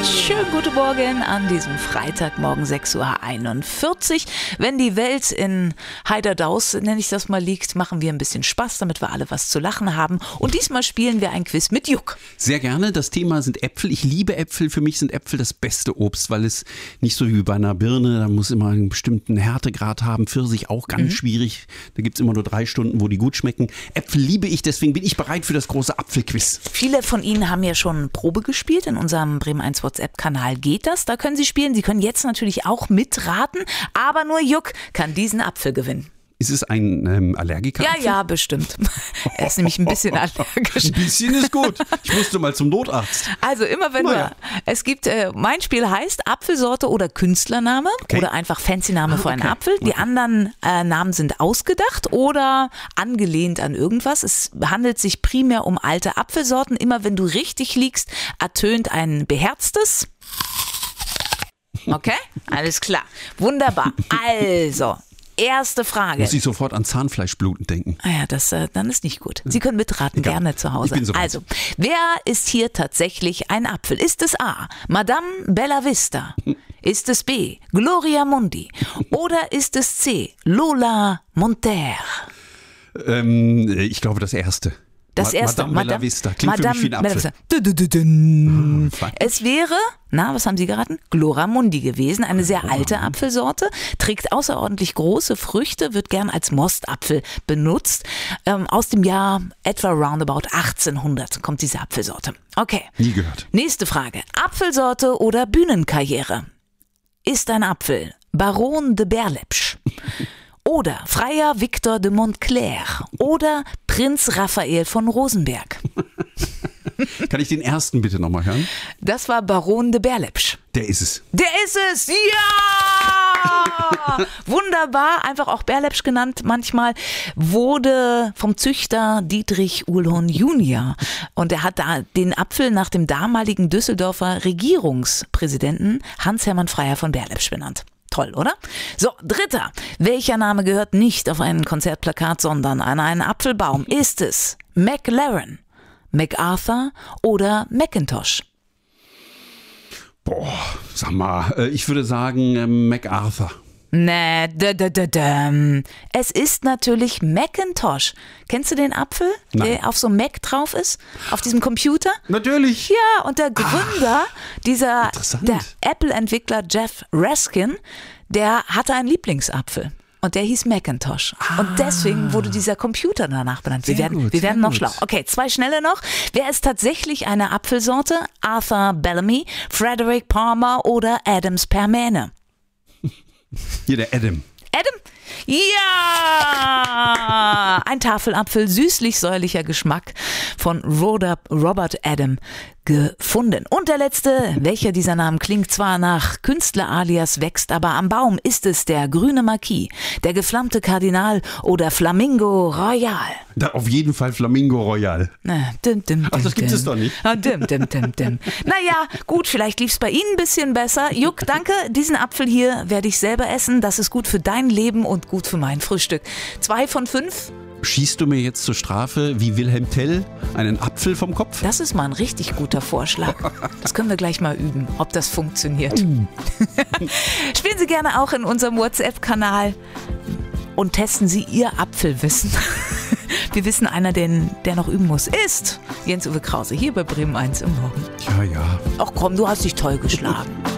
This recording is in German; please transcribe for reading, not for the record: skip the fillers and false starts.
Schönen guten Morgen an diesem Freitagmorgen 6:41 Uhr. Wenn die Welt in Heiderdaus, nenne ich das mal, liegt, machen wir ein bisschen Spaß, damit wir alle was zu lachen haben. Und diesmal spielen wir ein Quiz mit Juck. Sehr gerne. Das Thema sind Äpfel. Ich liebe Äpfel. Für mich sind Äpfel das beste Obst, weil es nicht so wie bei einer Birne, da muss immer einen bestimmten Härtegrad haben. Pfirsich auch ganz schwierig. Da gibt es immer nur 3 Stunden, wo die gut schmecken. Äpfel liebe ich, deswegen bin ich bereit für das große Apfelquiz. Viele von Ihnen haben ja schon Probe gespielt. In unserem Bremen 1 WhatsApp-Kanal geht das. Da können Sie spielen. Sie können jetzt natürlich auch mitraten. Aber nur Juck kann diesen Apfel gewinnen. Ist es ein Allergiker? Ja, bestimmt. Er ist nämlich ein bisschen allergisch. Ein bisschen ist gut. Ich musste mal zum Notarzt. Also immer wenn es gibt, mein Spiel heißt Apfelsorte oder Künstlername oder einfach Fancy-Name für einen Apfel. Die anderen Namen sind ausgedacht oder angelehnt an irgendwas. Es handelt sich primär um alte Apfelsorten. Immer wenn du richtig liegst, ertönt ein beherztes. Okay, alles klar. Wunderbar. Also, erste Frage. Muss ich sofort an Zahnfleischbluten denken. Ah ja, das dann ist nicht gut. Sie können mitraten, gerne zu Hause. Ich bin so weit. Also, wer ist hier tatsächlich ein Apfel? Ist es A, Madame Bella Vista? Ist es B, Gloria Mundi? Oder ist es C, Lola Monter? Ich glaube das erste. Das erste, Madame Bella Vista. Klingt für mich wie ein Apfel. Es wäre, was haben Sie geraten? Gloria Mundi gewesen, eine sehr alte Apfelsorte, trägt außerordentlich große Früchte, wird gern als Mostapfel benutzt. Aus dem Jahr etwa roundabout 1800 kommt diese Apfelsorte. Okay. Nie gehört. Nächste Frage. Apfelsorte oder Bühnenkarriere? Ist ein Apfel Baron de Berlepsch? Oder Freier Victor de Montclair oder Prinz Raphael von Rosenberg. Kann ich den ersten bitte nochmal hören? Das war Baron de Berlepsch. Der ist es. Der ist es! Ja! Wunderbar, einfach auch Berlepsch genannt manchmal, wurde vom Züchter Dietrich Uhlhorn Junior. Und er hat da den Apfel nach dem damaligen Düsseldorfer Regierungspräsidenten Hans-Hermann Freier von Berlepsch benannt. Toll, oder? So, dritter. Welcher Name gehört nicht auf ein Konzertplakat, sondern an einen Apfelbaum? Ist es McLaren, MacArthur oder Macintosh? Boah, sag mal, ich würde sagen MacArthur. Nee, es ist natürlich Macintosh. Kennst du den Apfel, der auf so einem Mac drauf ist? Auf diesem Computer? Natürlich. Ja, und der Gründer, der Apple-Entwickler Jeff Raskin, der hatte einen Lieblingsapfel. Und der hieß Macintosh. Und deswegen wurde dieser Computer danach benannt. Wir werden noch schlau. Okay, 2 schnelle noch. Wer ist tatsächlich eine Apfelsorte? Arthur Bellamy, Frederick Palmer oder Adams Permane? Hier der Adam. Adam? Ja! Ein Tafelapfel, süßlich-säuerlicher Geschmack von Robert Adam gefunden. Und der letzte, welcher dieser Namen klingt zwar nach Künstler-Alias, wächst aber am Baum. Ist es der grüne Marquis, der geflammte Kardinal oder Flamingo Royal? Da auf jeden Fall Flamingo Royal. Ach, das gibt es doch nicht. Naja, gut, vielleicht lief es bei Ihnen ein bisschen besser. Juck, danke. Diesen Apfel hier werde ich selber essen. Das ist gut für dein Leben und gut für mein Frühstück. 2 von 5. Schießt du mir jetzt zur Strafe wie Wilhelm Tell einen Apfel vom Kopf? Das ist mal ein richtig guter Vorschlag. Das können wir gleich mal üben, ob das funktioniert. Spielen Sie gerne auch in unserem WhatsApp-Kanal und testen Sie Ihr Apfelwissen. Wir wissen, einer, der noch üben muss, ist Jens-Uwe Krause hier bei Bremen 1 im Morgen. Ja. Ach komm, du hast dich toll geschlagen.